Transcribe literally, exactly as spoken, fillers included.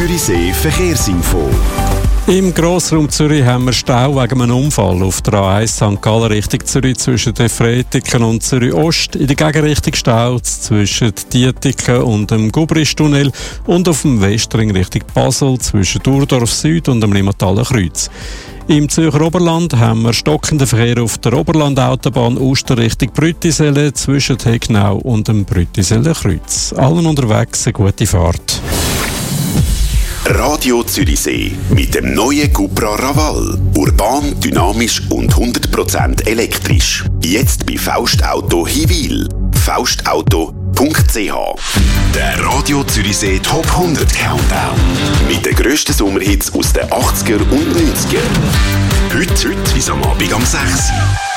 Zürichsee Verkehrsinfo. Im Grossraum Zürich haben wir Stau wegen einem Unfall auf der A eins Sankt Gallen Richtung Zürich zwischen den Fretiken und Zürich Ost. In der Gegenrichtung Stau zwischen Dietiken und dem Gubristunnel und auf dem Westring Richtung Basel zwischen Durdorf Süd und dem Limmathaler Kreuz. Im Zürcher Oberland haben wir stockenden Verkehr auf der Oberlandautobahn Uster Richtung Brüttiselle zwischen Hegnau und dem Brüttiseller Kreuz. Allen unterwegs eine gute Fahrt. Radio Zürichsee mit dem neuen Cupra Raval. Urban, dynamisch und hundert Prozent elektrisch. Jetzt bei Faust Auto Hiwil. faustauto punkt c h. Der Radio Zürichsee Top hundert Countdown. Mit den grössten Sommerhits aus den achtziger und neunziger. Heute, heute bis am Abend am sechs.